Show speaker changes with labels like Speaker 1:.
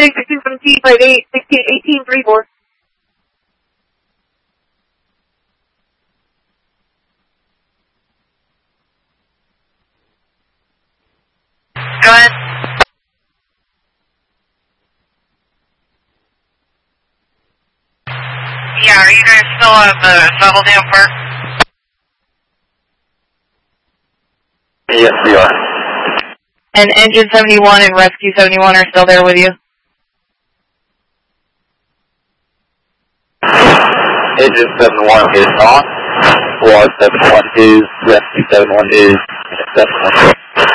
Speaker 1: 627T58, 161834.
Speaker 2: Go ahead. Yeah, are you guys still at the Shovel Dam Park?
Speaker 3: Yes, we are.
Speaker 1: And Engine 71 and Rescue 71 are still there with you?
Speaker 3: Engine 71 is on. Squad 71 is, Rescue 71 is 71.